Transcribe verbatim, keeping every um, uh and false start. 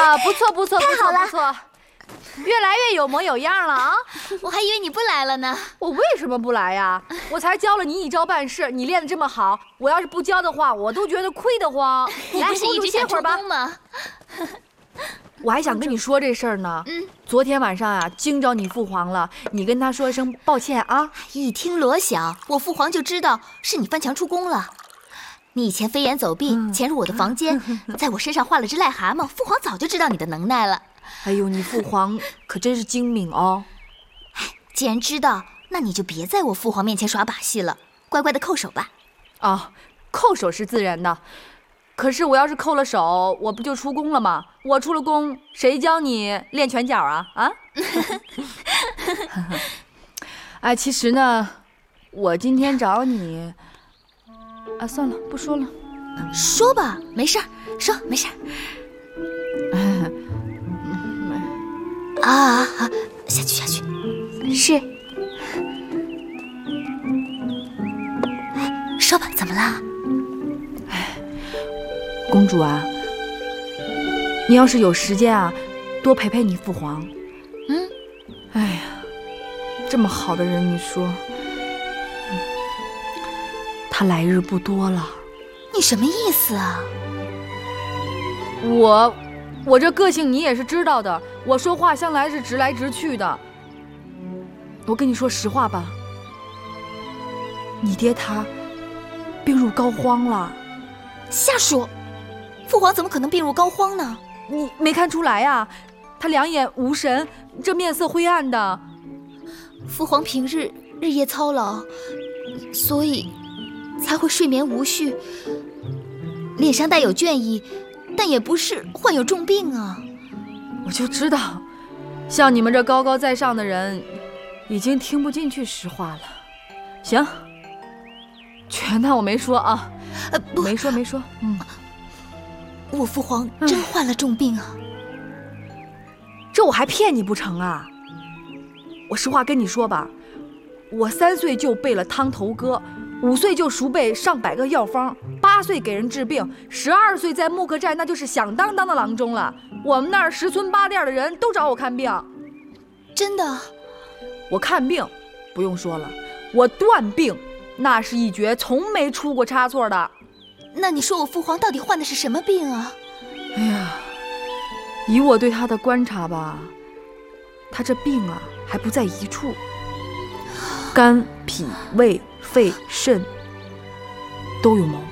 啊，不错不错， 太好了， 不错，越来越有模有样了啊！ 我还以为你不来了呢。 我为什么不来呀？我才教了你一招半式，你练得这么好，我要是不教的话，我都觉得亏得慌。 你不是一直想出宫吗？ 我还想跟你说这事儿呢。嗯，昨天晚上啊，惊着你父皇了，你跟他说一声抱歉啊。 一听罗小，我父皇就知道是你翻墙出宫了。你以前飞檐走壁，嗯、潜入我的房间，在我身上画了只癞蛤蟆，父皇早就知道你的能耐了。 哎呦，你父皇可真是精明哦。 既然知道，那你就别在我父皇面前耍把戏了，乖乖的扣手吧。 哦，扣手是自然的。可是我要是扣了手，我不就出宫了吗？我出了宫，谁教你练拳脚啊？啊？哎，其实呢，我今天找你，啊，算了，不说了。 说吧，没事儿，说没事儿。啊啊啊！下去下去。是。说吧，怎么了？ 公主啊，你要是有时间啊，多陪陪你父皇。 嗯， 哎呀，这么好的人，你说，嗯、他来日不多了。 你什么意思啊？ 我，我这个性你也是知道的，我说话向来是直来直去的。我跟你说实话吧，你爹他病入膏肓了。 瞎说！父皇怎么可能病入膏肓呢？ 你没看出来啊？他两眼无神，这面色灰暗的。 父皇平日日夜操劳，所以才会睡眠无序，脸上带有倦意，但也不是患有重病啊。 我就知道，像你们这高高在上的人，已经听不进去实话了。行，全当我没说啊。 呃，不， 没说没说。嗯。 我父皇真患了重病啊！ 这我还骗你不成啊？我实话跟你说吧，我三岁就背了汤头歌，五岁就熟背上百个药方，八岁给人治病，十二岁在木克寨那就是响当当的郎中了。我们那儿十村八店的人都找我看病。 真的？ 我看病不用说了，我断病那是一绝，从没出过差错的。 那你说我父皇到底患的是什么病啊？ 哎呀，以我对他的观察吧，他这病啊还不在一处，肝、脾、胃、肺、肾都有毛病。